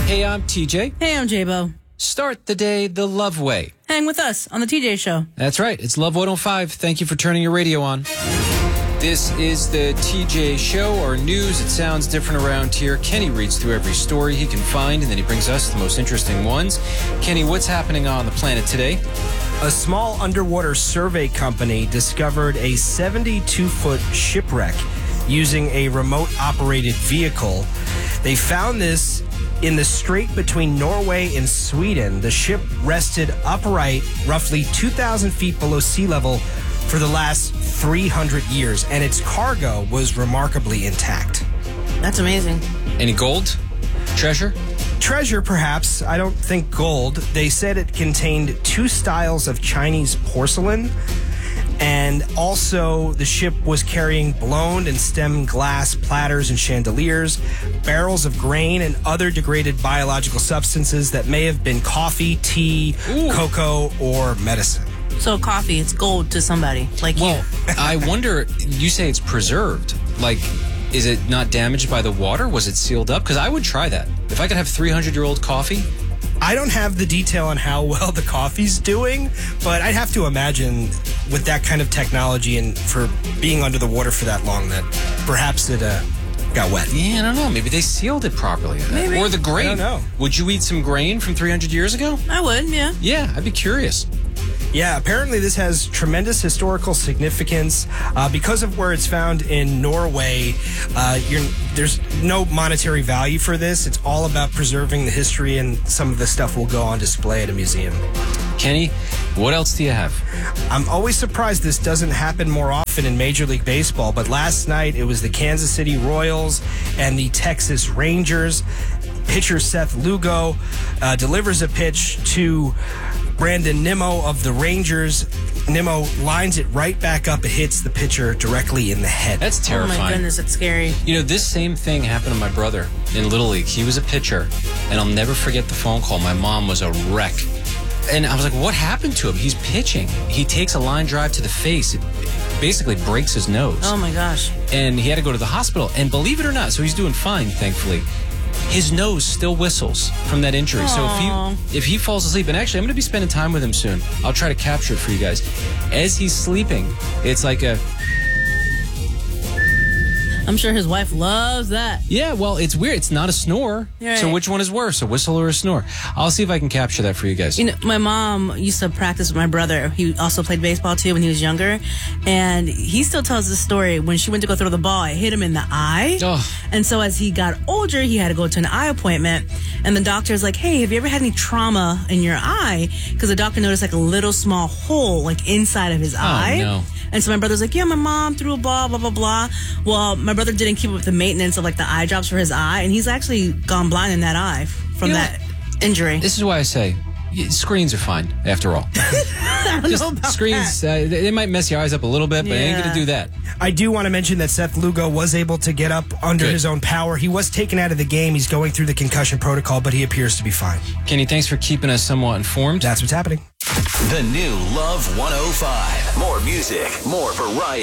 Hey, I'm TJ. Hey, I'm J-Bo. Start the day the love way. Hang with us on the TJ Show. That's right. It's Love 105. Thank you for turning your radio on. This is the TJ Show, our news. It sounds different around here. Kenny reads through every story he can find, and then he brings us the most interesting ones. Kenny, what's happening on the planet today? A small underwater survey company discovered a 72-foot shipwreck using a remote-operated vehicle. They found this in the strait between Norway and Sweden. The ship rested upright roughly 2,000 feet below sea level for the last 300 years, and its cargo was remarkably intact. That's amazing. Any gold? Treasure? Treasure, perhaps. I don't think gold. They said it contained 2 styles of Chinese porcelain, and also the ship was carrying blown and stemmed glass platters and chandeliers, barrels of grain, and other degraded biological substances that may have been coffee, tea, cocoa, or medicine. So coffee, it's gold to somebody like you. Well, I wonder, you say it's preserved. Like, is it not damaged by the water? Was it sealed up? Because I would try that. If I could have 300-year-old coffee. I don't have the detail on how well the coffee's doing, but I'd have to imagine with that kind of technology and for being under the water for that long that perhaps it got wet. Yeah, I don't know. Maybe they sealed it properly. Maybe. Or the grain. I don't know. Would you eat some grain from 300 years ago? I would, yeah. Yeah, I'd be curious. Yeah, apparently this has tremendous historical significance because of where it's found in Norway. There's no monetary value for this. It's all about preserving the history, and some of the stuff will go on display at a museum. Kenny, what else do you have? I'm always surprised this doesn't happen more often in Major League Baseball, but last night it was the Kansas City Royals and the Texas Rangers. Pitcher Seth Lugo delivers a pitch to Brandon Nimmo of the Rangers. Nimmo lines it right back up. It hits the pitcher directly in the head. That's terrifying. Oh my goodness, it's scary. You know, this same thing happened to my brother in Little League. He was a pitcher, and I'll never forget the phone call. My mom was a wreck. And I was like, what happened to him? He's pitching. He takes a line drive to the face. It basically breaks his nose. Oh my gosh. And he had to go to the hospital. And believe it or not, so he's doing fine, thankfully. His nose still whistles from that injury. Aww. So if he falls asleep, and actually I'm going to be spending time with him soon. I'll try to capture it for you guys. As he's sleeping, it's like a... I'm sure his wife loves that. Yeah, well, it's weird. It's not a snore. Right. So which one is worse, a whistle or a snore? I'll see if I can capture that for you guys. You know, my mom used to practice with my brother. He also played baseball, too, when he was younger. And he still tells the story. When she went to go throw the ball, it hit him in the eye. Oh. And so as he got older, he had to go to an eye appointment. And the doctor's like, hey, have you ever had any trauma in your eye? Because the doctor noticed like a little small hole like inside of his eye. No. And so my brother's like, yeah, my mom threw a ball, blah, blah, blah. Well, my brother didn't keep up with the maintenance of like the eye drops for his eye. And he's actually gone blind in that eye from that injury. This is why I say screens are fine, after all. I don't know about screens, that. they might mess your eyes up a little bit, but they ain't going to do that. I do want to mention that Seth Lugo was able to get up under his own power. He was taken out of the game. He's going through the concussion protocol, but he appears to be fine. Kenny, thanks for keeping us somewhat informed. That's what's happening. The new Love 105. More music, more variety.